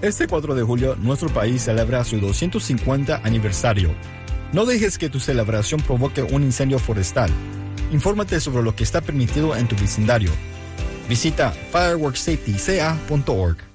Este 4 de julio, nuestro país celebra su 250 aniversario. No dejes que tu celebración provoque un incendio forestal. Infórmate sobre lo que está permitido en tu vecindario. Visita fireworkssafetyca.org.